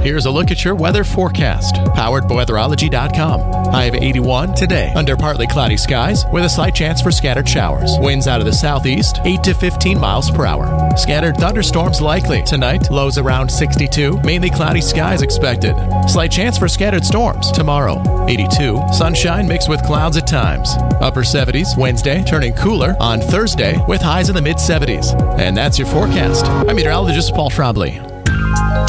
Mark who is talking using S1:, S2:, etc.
S1: Here's a look at your weather forecast, powered by weatherology.com. High of 81 today, under partly cloudy skies with a slight chance for scattered showers. Winds out of the southeast, 8 to 15 miles per hour. Scattered thunderstorms likely. Tonight, lows around 62, mainly cloudy skies expected. Slight chance for scattered storms. Tomorrow, 82, sunshine mixed with clouds at times. Upper 70s Wednesday, turning cooler on Thursday with highs in the mid-70s. And that's your forecast. I'm meteorologist Paul Trombley.